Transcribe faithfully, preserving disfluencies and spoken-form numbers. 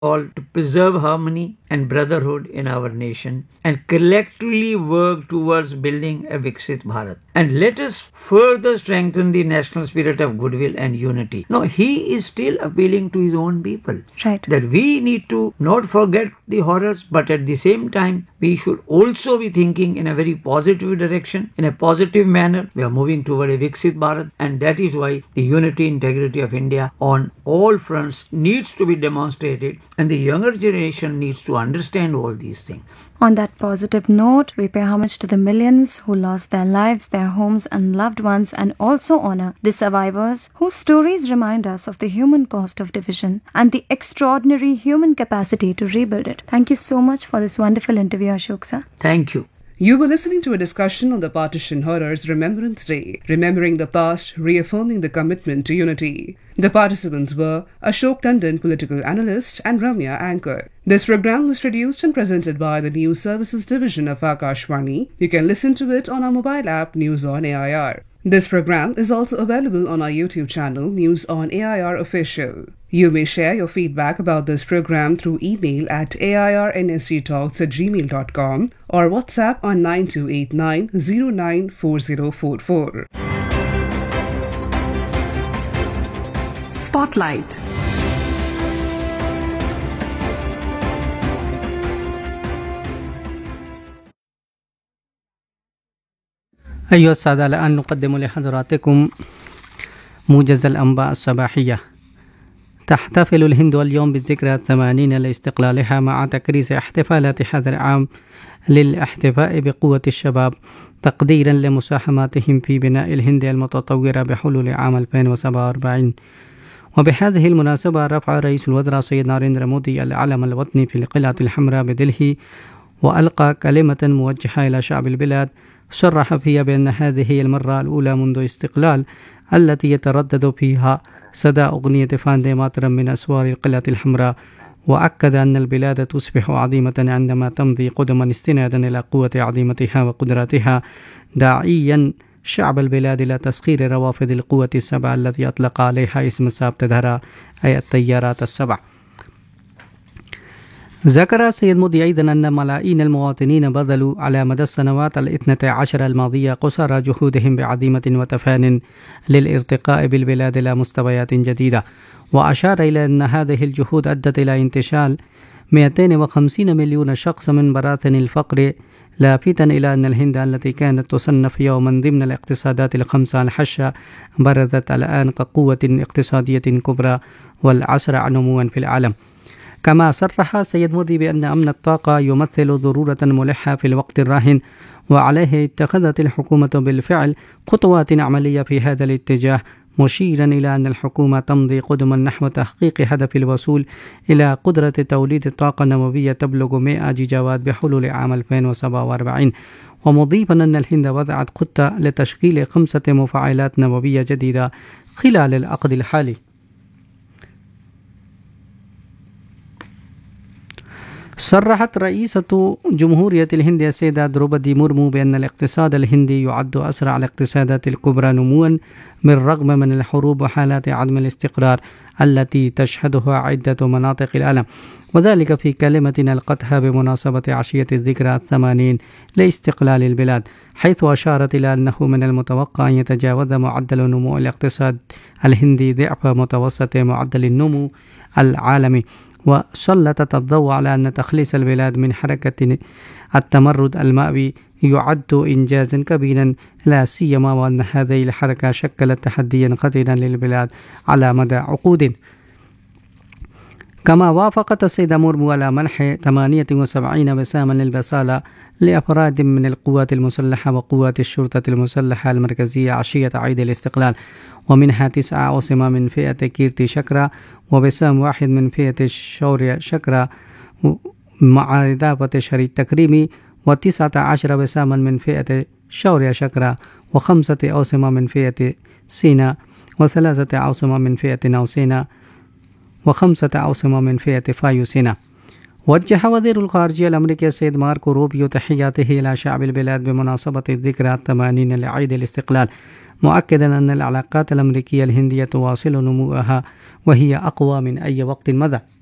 all to preserve harmony and brotherhood in our nation and collectively work towards building a Viksit Bharat. And let us further strengthen the national spirit of goodwill and unity. No, he is still appealing to his own people. Right. That we need to not forget the horrors, but at the same time, we should also be thinking in a very positive direction, in a positive manner. We are moving toward a Viksit Bharat, and that is why the unity, integrity of India on all fronts needs to be demonstrated, and the younger generation needs to understand all these things. On that positive note, we pay homage to the millions who lost their lives, their homes and loved ones, and also honor the survivors whose stories remind us of the human cost of division and the extraordinary human capacity to rebuild it. Thank you so much for this wonderful interview, Ashok sir. Thank you. You were listening to a discussion on the Partition Horrors Remembrance Day, remembering the past, reaffirming the commitment to unity. The participants were Ashok Tandon, political analyst, and Ramya, anchor. This program was produced and presented by the News Services Division of Akashvani. You can listen to it on our mobile app News on A I R. This program is also available on our YouTube channel News on A I R Official. You may share your feedback about this program through email at airnsgtalks at gmail dot com or WhatsApp on nine two eight nine zero nine four zero four four. Spotlight. أيها السادة، الآن نقدم لحضراتكم موجز الأنباء الصباحية. تحتفل الهند اليوم بالذكرى الثمانين لاستقلالها مع تكريس احتفالات هذا العام للاحتفاء بقوة الشباب تقديرا لمساهماتهم في بناء الهند المتطورة بحلول عام ألفين وسبعة وأربعين. وبهذه المناسبة رفع رئيس الوزراء سيد ناريندرا مودي العلم الوطني في القلعة الحمراء بدلهي وألقى كلمة موجهة إلى شعب البلاد صرح فيها بأن هذه هي المرة الأولى منذ استقلال التي يتردد فيها صدى أغنية فاندي ماترم من أسوار القلعة الحمراء، وأكد أن البلاد تصبح عظيمة عندما تمضي قدما استنادا إلى قوة عظيمتها وقدراتها، داعيا شعب البلاد إلى تسخير روافد القوة السبع التي أطلق عليها اسم سابتدهرا أي التيارات السبع. ذكر سيد مودي أيضا أن ملايين المواطنين بذلوا على مدى السنوات الاثنتي عشر الماضية قصارى جهودهم بعزيمة وتفان للارتقاء بالبلاد إلى مستويات جديدة، وأشار إلى أن هذه الجهود أدت إلى انتشال مئتين وخمسين مليون شخص من براثن الفقر، لافتا إلى أن الهند التي كانت تصنف يوما ضمن الاقتصادات الخمسة الحشة برزت الآن كقوة اقتصادية كبرى والأسرع نموا في العالم. كما صرح سيد مودي بأن أمن الطاقة يمثل ضرورة ملحة في الوقت الراهن، وعليه اتخذت الحكومة بالفعل خطوات عملية في هذا الاتجاه، مشيرا إلى أن الحكومة تمضي قدما نحو تحقيق هدف الوصول إلى قدرة توليد الطاقة النووية تبلغ مئة جيجاوات بحلول عام ألفين وسبعة وأربعين، ومضيفا أن الهند وضعت خطة لتشغيل خمسة مفاعلات نووية جديدة خلال العقد الحالي. صرحت رئيسة جمهورية الهند السيدة دروبدي مورمو بأن الاقتصاد الهندي يعد أسرع الاقتصادات الكبرى نموا بالرغم من الحروب وحالات عدم الاستقرار التي تشهدها عدة مناطق العالم، وذلك في كلمة ألقتها بمناسبة عشية الذكرى الثمانين لاستقلال البلاد، حيث أشارت إلى أنه من المتوقع أن يتجاوز معدل نمو الاقتصاد الهندي ضعف متوسط معدل النمو العالمي، وسلطت الضوء على أن تخليص البلاد من حركة التمرد المائي يعد إنجازا كبيرا، لا سيما وأن هذه الحركة شكلت تحديا خطيرا للبلاد على مدى عقود. كما وافقت السيدة مورمو على منح ثمانية وسبعين وساما للبسالة لأفراد من القوات المسلحة وقوات الشرطة المسلحة المركزية عشية عيد الاستقلال، ومنها تسعة أوسمة من فئة كيرتي شكرا وبسام واحد من فئة شوريا شكرا مع إضافة شهر التكريمي، وتسعة عشر بساما من فئة شوريا شكرا، وخمسة أوسمة من فئة سينا، وثلاثة أوسمة من فئة نوسينا، وخمسة أوسمة من فئة فايو سينا. وجه وزير الخارجية الأمريكي السيد ماركو روبيو تحياته إلى شعب البلاد بمناسبة الذكرى الثمانين لعيد الاستقلال، مؤكدا أن العلاقات الأمريكية الهندية تواصل نموها وهي أقوى من أي وقت مضى.